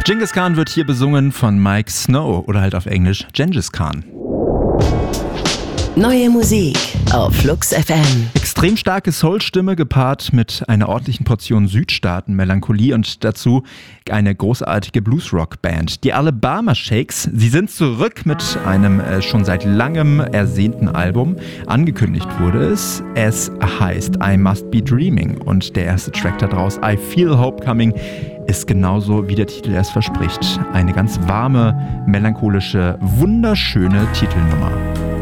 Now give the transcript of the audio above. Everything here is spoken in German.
Genghis Khan wird hier besungen von Mike Snow oder halt auf Englisch Gengis Khan. Neue Musik auf Flux FM. Extrem starke Soul-Stimme gepaart mit einer ordentlichen Portion Südstaaten-Melancholie und dazu eine großartige Bluesrock-Band. Die Alabama Shakes, sie sind zurück mit einem schon seit langem ersehnten Album. Angekündigt wurde es. Es heißt I Must Be Dreaming und der erste Track daraus, I Feel Hope Coming, ist genauso wie der Titel es verspricht. Eine ganz warme, melancholische, wunderschöne Titelnummer.